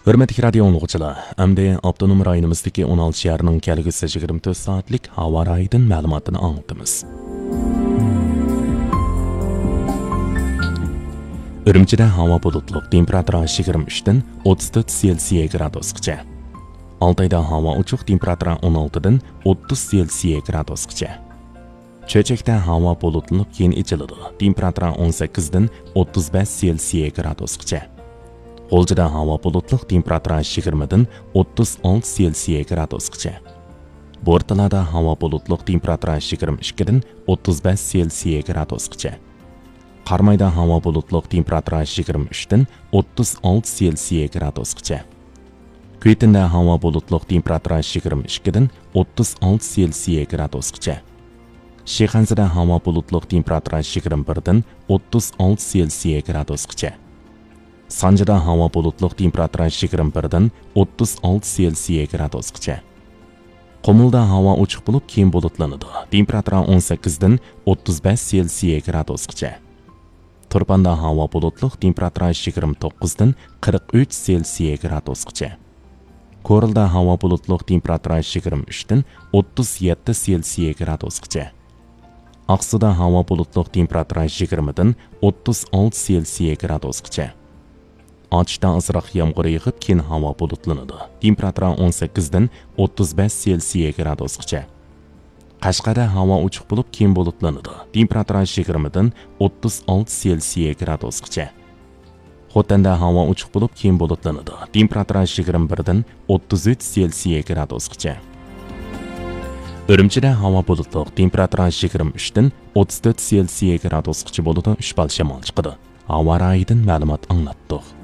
Hürmetli radio anlıqçılar, əmdə Abdunum rayonumuzdaki 16 şəhərinin kəlgüsü 24 saatlik hava rayıdın məlumatını anlatımız. Ürümçide hava bulutluq, temperatura 23'den 34 Celsiya gradusgacha. Altayda hava uçuq, temperatura 16'dan 30 Celsiya gradusgacha. Çöçekdə hava bulutluq, keyin içilidi, temperatura 18'dan 35 Celsiya gradusgacha. G'o'ljida havo bulutliq, temperatura 20dan 36 Celsiya gradusgacha. Bo'rtalarda havo bulutliq, temperatura 22dan 35 Celsiya gradusgacha. Qarmayda havo bulutliq, temperatura 23dan 36 Celsiya gradusgacha. Kuytinda havo bulutliq, temperatura 22dan 36 Celsiya gradusgacha. Shixanzada havo bulutliq, temperatura 21dan 36 Celsiya gradusgacha. Sanjida havo bulutliq, temperatura 21dan 36 Celsiya gradusgacha. Qumulda havo ochiq bo'lib, keyin bulutlanadi. Temperatura 18dan 35 Celsiya gradusgacha. Turpanda havo bulutliq, temperatura 29dan 43 Celsiya gradusgacha. Ko'rilda havo bulutliq, temperatura 23dan 37 Celsiya gradusgacha. Aqsuda havo bulutliq, temperatura 20dan 36 Celsiya gradusgacha. Atışda azroq yomg'ir yog'ib, keyin havo bulutlanadi. Temperatura 18dan 35 Celsiya gradusgacha. Qashqarda havo ochiq bo'lib, keyin bulutlanadi. Temperatura 20dan 36 Celsiya gradusgacha. Xotanda havo ochiq bo'lib, keyin bulutlanadi. Temperatura 21dan 33 Celsiya gradusgacha. Ürümçide havo bulutliq, temperatura 23dan 34 Celsiya gradusgacha bo'ladi. Shpal shamol chiqadi. Havo rayidan ma'lumot anglatdik.